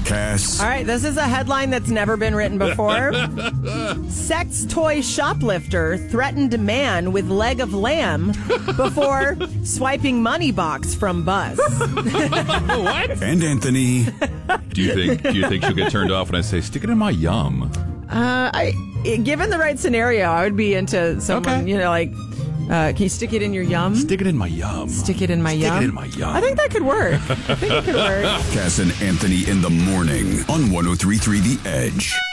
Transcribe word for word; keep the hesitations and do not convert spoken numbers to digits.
Cass. All right, this is a headline that's never been written before. Sex toy shoplifter threatened man with leg of lamb before swiping money box from bus. What? And Anthony. Do you think do you think she'll get turned off when I say stick it in my yum? Uh, I, given the right scenario, I would be into someone, Okay. you know, like, uh, can you stick it in your yum? Stick it in my yum. Stick it in my Stick yum? it in my yum. I think that could work. I think it could work. Cass and Anthony in the morning on one oh three point three The Edge.